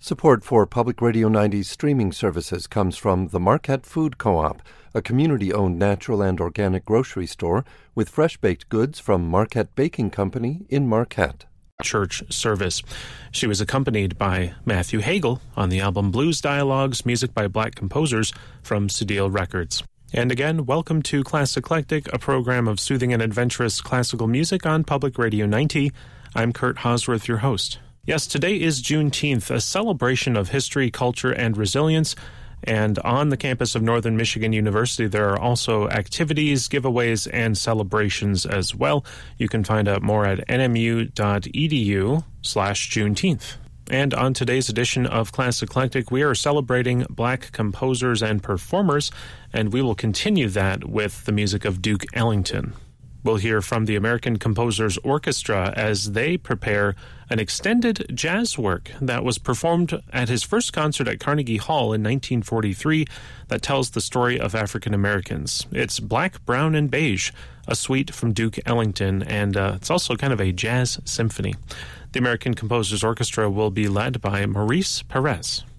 Support for Public Radio 90's streaming services comes from the Marquette Food Co-op, a community-owned natural and organic grocery store with fresh-baked goods from Marquette Baking Company in Marquette. Church service. She was accompanied by Matthew Hagel on the album Blues Dialogues, music by Black composers from Cedille Records. And again, welcome to Class Eclectic, a program of soothing and adventurous classical music on Public Radio 90. I'm Kurt Hosworth, your host. Yes, today is Juneteenth, a celebration of history, culture, and resilience. And on the campus of Northern Michigan University, there are also activities, giveaways, and celebrations as well. You can find out more at nmu.edu/Juneteenth. And on today's edition of Class Eclectic, we are celebrating Black composers and performers, and we will continue that with the music of Duke Ellington. We'll hear from the American Composers Orchestra as they prepare an extended jazz work that was performed at his first concert at Carnegie Hall in 1943 that tells the story of African Americans. It's Black, Brown, and Beige, a suite from Duke Ellington, and it's also kind of a jazz symphony. The American Composers Orchestra will be led by Maurice Perez.